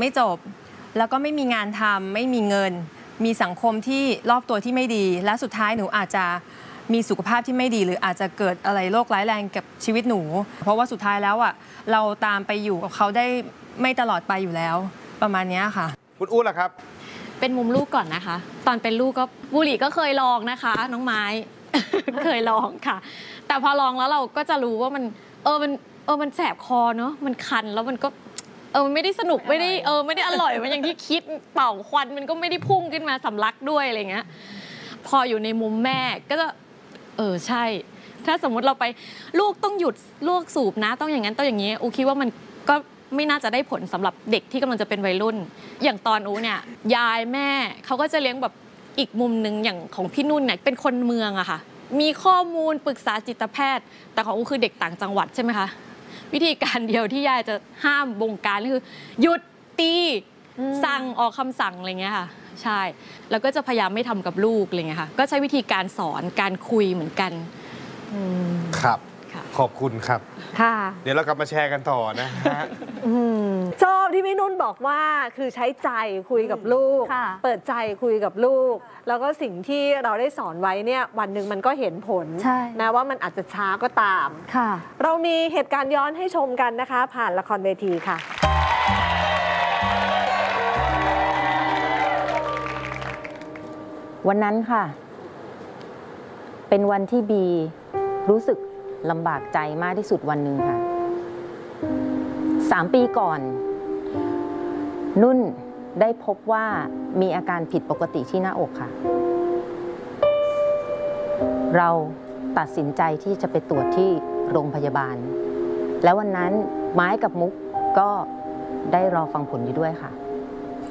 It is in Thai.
ไม่จบแล้วก็ไม่มีงานทำไม่มีเงินมีสังคมที่รอบตัวที่ไม่ดีและสุดท้ายหนูอาจจะมีสุขภาพที่ไม่ดีหรืออาจจะเกิดอะไรโรคร้ายแรงกับชีวิตหนูเพราะว่าสุดท้ายแล้วเราตามไปอยู่กับเขาได้ไม่ตลอดไปอยู่แล้วประมาณนี้ค่ะคุณอู้ล่ะครับเป็นมุมลูกก่อนนะคะตอนเป็นลูกก็บุหรี่ก็เคยลองนะคะน้องไม้ เคยลองค่ะแต่พอลองแล้วเราก็จะรู้ว่ามันแสบคอเนอะมันคันแล้วมันก็มันไม่ได้สนุกไม่ได้อร่อยมันอย่างที่คิดเป่าควันมันก็ไม่ได้พุ่งขึ้นมาสำลักด้วยอะไรเงี้ยพออยู่ในมุมแม่ก็จะใช่ถ้าสมมติเราไปลูกต้องหยุดลูกสูบนะต้องอย่างนั้นต้องอย่างนี้อูคิดว่ามันก็ไม่น่าจะได้ผลสำหรับเด็กที่กำลังจะเป็นวัยรุ่นอย่างตอนอูเนี่ยยายแม่เขาก็จะเลี้ยงแบบอีกมุมนึงอย่างของพี่นุ่นเนี่ยเป็นคนเมืองอะค่ะมีข้อมูลปรึกษาจิตแพทย์แต่ของอูคือเด็กต่างจังหวัดใช่ไหมคะวิธีการเดียวที่ยายจะห้ามบงการคือหยุดตีสั่งออกคำสั่งอะไรเงี้ยค่ะใช่แล้วก็จะพยายามไม่ทำกับลูกอะไรเงี้ยค่ะก็ใช้วิธีการสอนการคุยเหมือนกันครับขอบคุณครับค่ะเดี๋ยวเรากลับมาแชร์กันต่อนะฮะชอบที่พี่นุ่นบอกว่าคือใช้ใจคุยกับลูกเปิดใจคุยกับลูกแล้วก็สิ่งที่เราได้สอนไว้เนี่ยวันหนึ่งมันก็เห็นผลแม้ว่ามันอาจจะช้าก็ตามเรามีเหตุการณ์ย้อนให้ชมกันนะคะผ่านละครเวทีค่ะวันนั้นค่ะเป็นวันที่บีรู้สึกลำบากใจมากที่สุดวันหนึ่งค่ะ3 ปีก่อนนุ่นได้พบว่ามีอาการผิดปกติที่หน้าอกค่ะเราตัดสินใจที่จะไปตรวจที่โรงพยาบาลแล้ววันนั้นไม้กับมุกก็ได้รอฟังผลอยู่ด้วยค่ะ